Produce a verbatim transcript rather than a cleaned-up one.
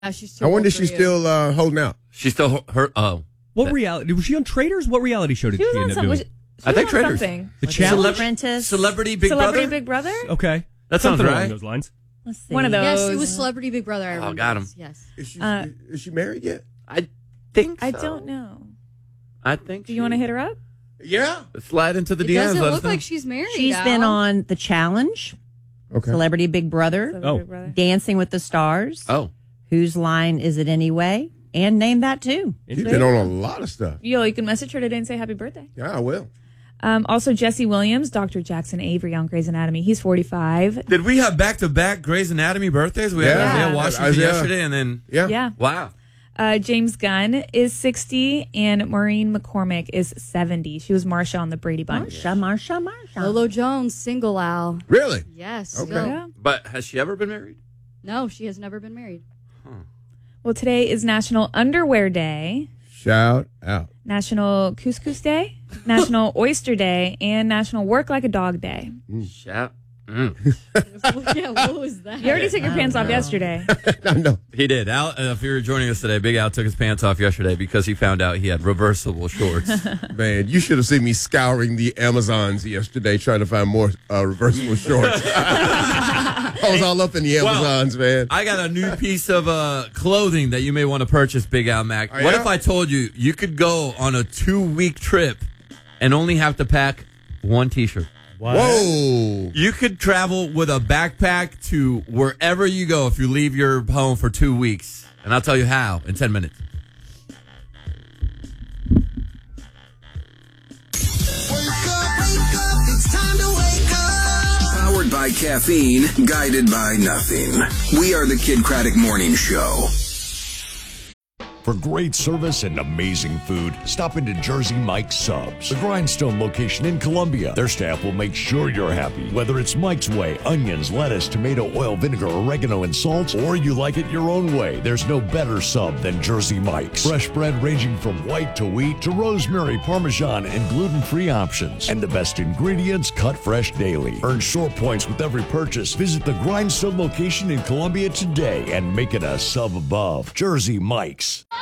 Yeah, she's too I wonder old if for she's you. still uh, holding out. She's still her. Oh, What that- reality was she on? Traders? What reality show did She she, was on end up some, doing? was she, she I think was on Traders. something. The Like Challenge? Apprentice. Celebrity Big Celebrity Brother. Big Brother? Okay, That sounds something along right. those lines. Let's see. One of those. Yes, it was Celebrity Big Brother. I remember got him. this, Yes. Is she, Uh, is she married yet? I think. So. I don't know. I think. Do you want to hit her up? Yeah. Slide into the It D Ms? doesn't let us look know. like she's married. She's Al. been on The Challenge, Okay. Celebrity Big Brother, Celebrity Oh. Big Brother. Dancing with the Stars, Oh, Whose Line Is It Anyway, and Name That Too. She's been on a lot of stuff. Yo, you can message her today and say happy birthday. Yeah, I will. Um, also, Jesse Williams, Doctor Jackson Avery on Grey's Anatomy. He's forty-five. did we have back to back Grey's Anatomy birthdays? We had Yeah. Isaiah Yeah. Washington Isaiah. yesterday, and then Yeah. Yeah. wow. Uh, James Gunn is sixty, and Maureen McCormick is seventy. She was Marsha on the Brady Bunch. Marsha, Marsha, Marsha. Lolo Jones, single Al. Really? Yes. Okay. still. Yeah. But has she ever been married? No, she has never been married. Well, today is National Underwear Day, Shout out. National Couscous Day, National Oyster Day, and National Work Like a Dog Day. Shout. Mm. Yeah, what was that? You already took your pants off yesterday. I know. He did. Al, uh, if you're joining us today, Big Al took his pants off yesterday because he found out he had reversible shorts. Man, you should have seen me scouring the Amazons yesterday trying to find more uh, reversible shorts. I was all up in the Well, Amazons, man. I got a new piece of uh, clothing that you may want to purchase, Big Al Mac. Oh, What yeah? if I told you you could go on a two-week trip and only have to pack one T-shirt? Whoa. You could travel with a backpack to wherever you go if you leave your home for two weeks. And I'll tell you how in ten minutes. Powered by caffeine, guided by nothing. We are the Kid Craddock Morning Show. For great service and amazing food, stop into Jersey Mike's Subs, the Grindstone location in Columbia. Their staff will make sure you're happy. Whether it's Mike's Way, onions, lettuce, tomato, oil, vinegar, oregano, and salt, or you like it your own way, there's no better sub than Jersey Mike's. Fresh bread ranging from white to wheat to rosemary, parmesan, and gluten-free options. And the best ingredients cut fresh daily. Earn short points with every purchase. Visit the Grindstone location in Columbia today and make it a sub above. Jersey Mike's.